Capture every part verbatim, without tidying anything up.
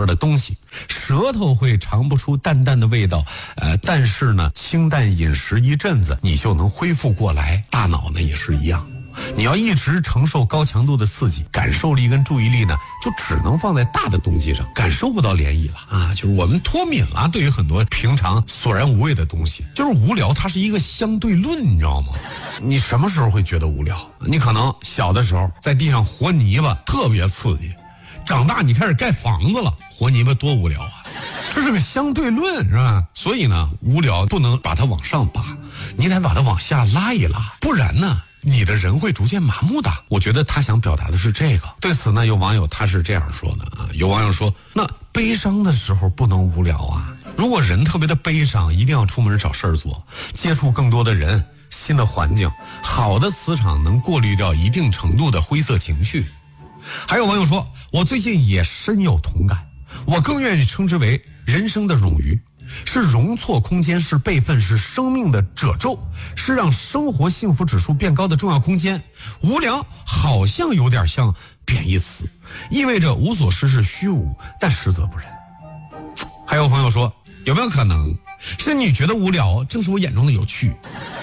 味的东西，舌头会尝不出淡淡的味道，呃，但是呢，清淡饮食一阵子，你就能恢复过来。大脑呢也是一样。你要一直承受高强度的刺激，感受力跟注意力呢就只能放在大的东西上，感受不到涟漪了啊！就是我们脱敏了，对于很多平常索然无味的东西，就是无聊，它是一个相对论，你知道吗？你什么时候会觉得无聊？你可能小的时候在地上和泥巴特别刺激，长大你开始盖房子了，和泥巴多无聊啊！这是个相对论，是吧？所以呢，无聊不能把它往上拔，你得把它往下拉一拉，不然呢你的人会逐渐麻木的。我觉得他想表达的是这个。对此呢，有网友他是这样说的啊，有网友说，那悲伤的时候不能无聊啊。如果人特别的悲伤，一定要出门找事儿做，接触更多的人，新的环境，好的磁场能过滤掉一定程度的灰色情绪。还有网友说，我最近也深有同感，我更愿意称之为人生的冗余。是容错空间，是备份，是生命的褶皱，是让生活幸福指数变高的重要空间。无聊好像有点像贬义词，意味着无所事事虚无，但实则不然。还有朋友说，有没有可能是你觉得无聊正是我眼中的有趣？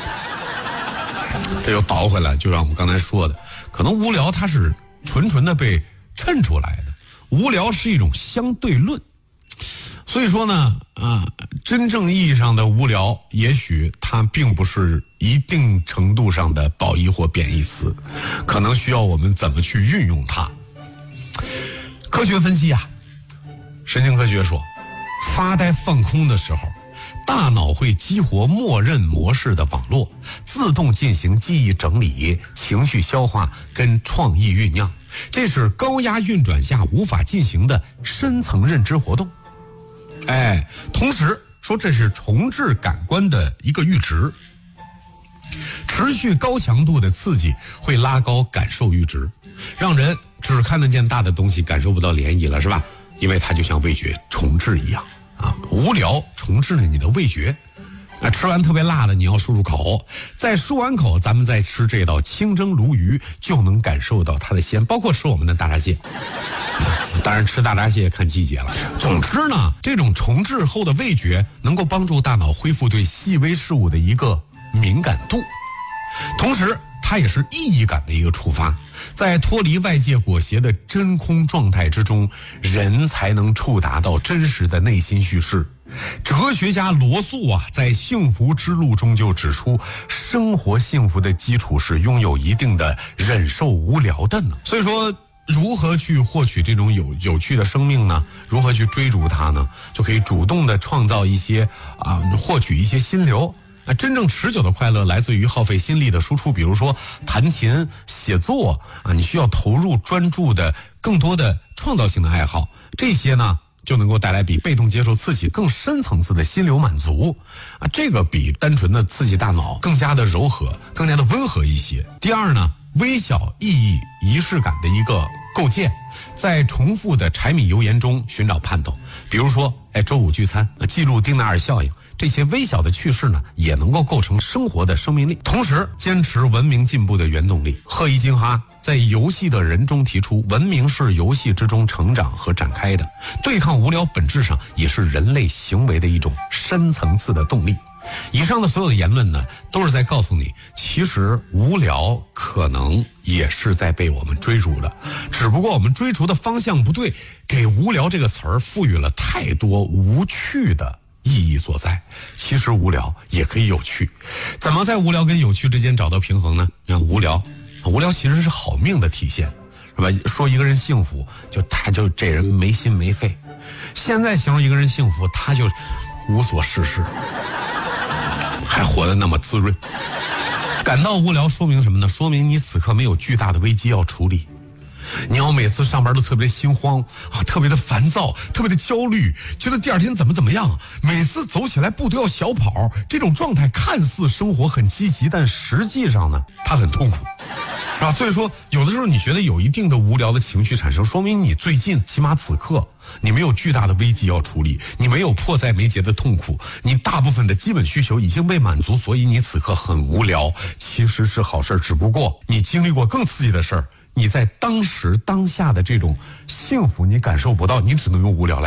这又倒回来，就让我们刚才说的，可能无聊它是纯纯的被衬出来的，无聊是一种相对论。所以说呢，啊，真正意义上的无聊，也许它并不是一定程度上的褒义或贬义词，可能需要我们怎么去运用它。科学分析啊，神经科学说，发呆放空的时候，大脑会激活默认模式的网络，自动进行记忆整理、情绪消化跟创意酝酿，这是高压运转下无法进行的深层认知活动。哎，同时说这是重置感官的一个阈值，持续高强度的刺激会拉高感受阈值，让人只看得见大的东西，感受不到涟漪了，是吧？因为它就像味觉重置一样啊，无聊重置了你的味觉。啊，吃完特别辣的，你要漱漱口，再漱完口，咱们再吃这道清蒸鲈鱼，就能感受到它的鲜，包括吃我们的大闸蟹。当然吃大闸蟹看季节了。总之呢，这种重置后的味觉能够帮助大脑恢复对细微事物的一个敏感度，同时它也是意义感的一个触发。在脱离外界裹挟的真空状态之中，人才能触达到真实的内心叙事。哲学家罗素啊，在《幸福之路》中就指出，生活幸福的基础是拥有一定的忍受无聊的呢。所以说，如何去获取这种有有趣的生命呢？如何去追逐它呢？就可以主动的创造一些啊，获取一些心流。啊，真正持久的快乐来自于耗费心力的输出，比如说弹琴、写作啊，你需要投入专注的更多的创造性的爱好，这些呢就能够带来比被动接受刺激更深层次的心流满足啊，这个比单纯的刺激大脑更加的柔和，更加的温和一些。第二呢，微小意义仪式感的一个构建，在重复的柴米油盐中寻找盼头，比如说哎周五聚餐，记录丁纳尔效应，这些微小的趣事呢，也能够构成生活的生命力。同时，坚持文明进步的原动力。赫伊金哈在游戏的人中提出，文明是游戏之中成长和展开的，对抗无聊本质上也是人类行为的一种深层次的动力。以上的所有的言论呢，都是在告诉你，其实无聊可能也是在被我们追逐的，只不过我们追逐的方向不对，给无聊这个词儿赋予了太多无趣的意义所在。其实无聊也可以有趣，怎么在无聊跟有趣之间找到平衡呢？你看，无聊无聊其实是好命的体现，是吧？说一个人幸福，就他就这人没心没肺。现在形容一个人幸福，他就无所事事，还活得那么滋润。感到无聊说明什么呢？说明你此刻没有巨大的危机要处理。你要每次上班都特别的心慌啊，特别的烦躁，特别的焦虑，觉得第二天怎么怎么样，每次走起来步都要小跑，这种状态看似生活很积极，但实际上呢，它很痛苦啊。所以说，有的时候你觉得有一定的无聊的情绪产生，说明你最近起码此刻你没有巨大的危机要处理，你没有迫在眉睫的痛苦，你大部分的基本需求已经被满足，所以你此刻很无聊，其实是好事。只不过你经历过更刺激的事儿，你在当时当下的这种幸福你感受不到，你只能用无聊来